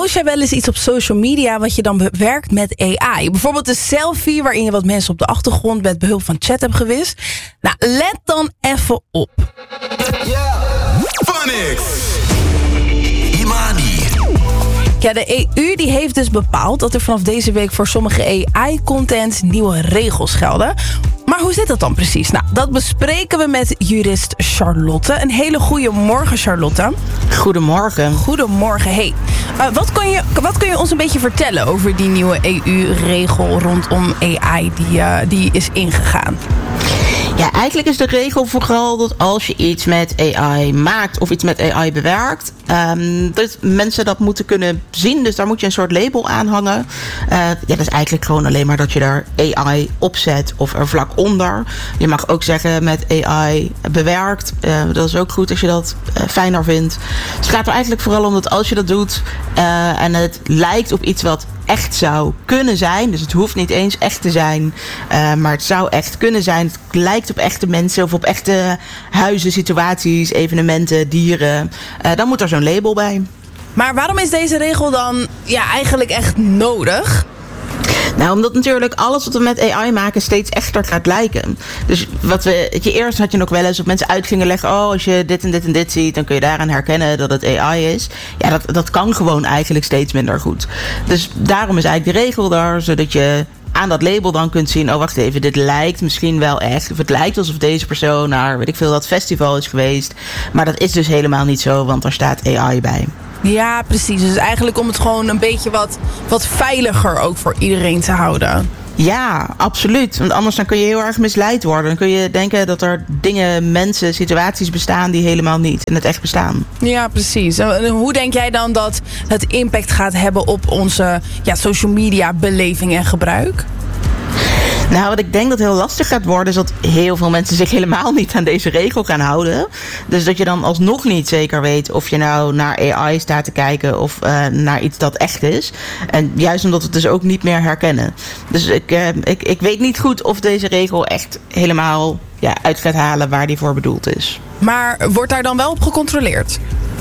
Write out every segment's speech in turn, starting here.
Post jij wel eens iets op social media wat je dan bewerkt met AI? Bijvoorbeeld een selfie waarin je wat mensen op de achtergrond met behulp van chat hebt gewist. Nou, let dan even op. Phonics. Imani. Ja, de EU die heeft dus bepaald dat er vanaf deze week voor sommige AI-content nieuwe regels gelden. Maar hoe zit dat dan precies? Nou, dat bespreken we met jurist Charlotte. Een hele goede morgen, Charlotte. Goedemorgen. Goedemorgen. Hey, wat kun je ons een beetje vertellen over die nieuwe EU-regel rondom AI die is ingegaan? Ja, eigenlijk is de regel vooral dat als je iets met AI maakt of iets met AI bewerkt, dat mensen dat moeten kunnen zien. Dus daar moet je een soort label aan hangen. Dat is eigenlijk gewoon alleen maar dat je daar AI op zet of er vlak onder. Je mag ook zeggen met AI bewerkt. Dat is ook goed als je dat fijner vindt. Dus het gaat er eigenlijk vooral om dat als je dat doet en het lijkt op iets wat echt zou kunnen zijn. Dus het hoeft niet eens echt te zijn. Maar het zou echt kunnen zijn. Het lijkt op echte mensen of op echte huizen, situaties, evenementen, dieren. Dan moet er zo'n label bij. Maar waarom is deze regel dan eigenlijk echt nodig? Nou, omdat natuurlijk alles wat we met AI maken steeds echter gaat lijken. Dus eerst had je nog wel eens op mensen uit gingen leggen, als je dit en dit en dit ziet, dan kun je daaraan herkennen dat het AI is. Ja, dat kan gewoon eigenlijk steeds minder goed. Dus daarom is eigenlijk de regel daar, zodat je aan dat label dan kunt zien, wacht even, dit lijkt misschien wel echt. Of het lijkt alsof deze persoon naar, weet ik veel, dat festival is geweest. Maar dat is dus helemaal niet zo, want er staat AI bij. Ja, precies. Dus eigenlijk om het gewoon een beetje wat veiliger ook voor iedereen te houden. Ja, absoluut. Want anders dan kun je heel erg misleid worden. Dan kun je denken dat er dingen, mensen, situaties bestaan die helemaal niet in het echt bestaan. Ja, precies. En hoe denk jij dan dat het impact gaat hebben op onze social media beleving en gebruik? Nou, wat ik denk dat heel lastig gaat worden, is dat heel veel mensen zich helemaal niet aan deze regel gaan houden. Dus dat je dan alsnog niet zeker weet of je nou naar AI staat te kijken of naar iets dat echt is. En juist omdat we het dus ook niet meer herkennen. Dus ik weet niet goed of deze regel echt helemaal uit gaat halen waar die voor bedoeld is. Maar wordt daar dan wel op gecontroleerd?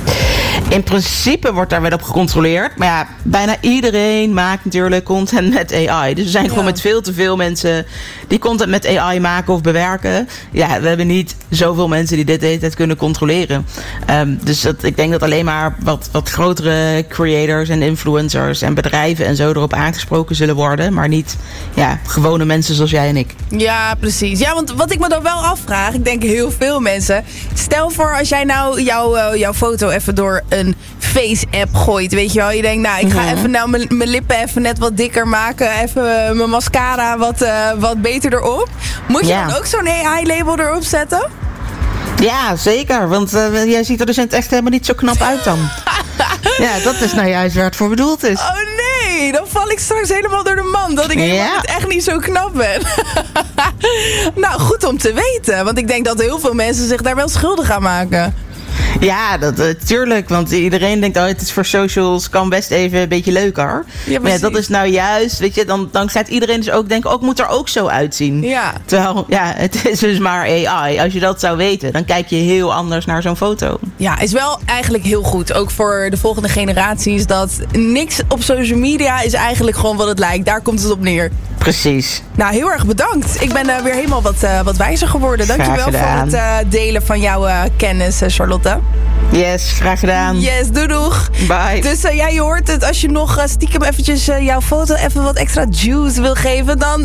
In principe wordt daar wel op gecontroleerd. Maar ja, bijna iedereen maakt natuurlijk content met AI. Dus we zijn gewoon met veel te veel mensen die content met AI maken of bewerken. Ja, we hebben niet zoveel mensen die dit de hele tijd kunnen controleren. Dus ik denk dat alleen maar wat grotere creators en influencers en bedrijven en zo erop aangesproken zullen worden. Maar niet gewone mensen zoals jij en ik. Ja, precies. Ja, want wat ik me dan wel afvraag, ik denk heel veel mensen. Stel voor als jij nou jouw foto even door een face-app gooit, weet je wel. Je denkt, ik ga even mijn lippen even net wat dikker maken. Even mijn mascara wat beter erop. Moet je dan ook zo'n AI-label erop zetten? Ja, zeker. Want jij ziet er dus in het echt helemaal niet zo knap uit dan. Ja, dat is nou juist waar het voor bedoeld is. Oh nee, dan val ik straks helemaal door de man. Dat ik helemaal echt niet zo knap ben. Nou, goed om te weten. Want ik denk dat heel veel mensen zich daar wel schuldig aan maken. Ja, tuurlijk. Want iedereen denkt, het is voor socials, kan best even een beetje leuker. Ja, maar dat is nou juist, weet je, dan gaat iedereen dus ook denken, het moet er ook zo uitzien. Ja. Terwijl, het is dus maar AI. Als je dat zou weten, dan kijk je heel anders naar zo'n foto. Ja, is wel eigenlijk heel goed. Ook voor de volgende generaties, dat niks op social media is eigenlijk gewoon wat het lijkt. Daar komt het op neer. Precies. Nou, heel erg bedankt. Ik ben weer helemaal wat wijzer geworden. Dankjewel voor het delen van jouw kennis, Charlotte. Yes, graag gedaan. Yes, doeg. Bye. Dus je hoort het. Als je nog stiekem eventjes jouw foto even wat extra juice wil geven, dan